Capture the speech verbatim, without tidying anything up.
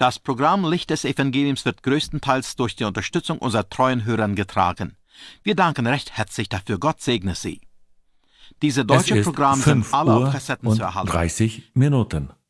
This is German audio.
Das Programm Licht des Evangeliums wird größtenteils durch die Unterstützung unserer treuen Hörern getragen. Wir danken recht herzlich dafür. Gott segne Sie. Diese deutschen Programme sind alle auf Kassetten zu erhalten. dreißig Minuten.